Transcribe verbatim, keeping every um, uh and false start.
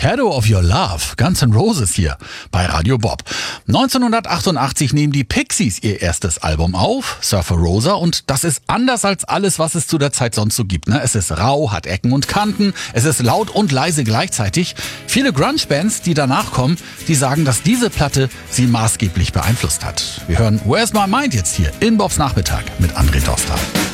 Shadow of Your Love, Guns N' Roses hier bei Radio Bob. neunzehnhundertachtundachtzig nehmen die Pixies ihr erstes Album auf, Surfer Rosa, und das ist anders als alles, was es zu der Zeit sonst so gibt. Ne? Es ist rau, hat Ecken und Kanten, es ist laut und leise gleichzeitig. Viele Grunge-Bands, die danach kommen, die sagen, dass diese Platte sie maßgeblich beeinflusst hat. Wir hören Where's My Mind jetzt hier in Bobs Nachmittag mit André Dostal.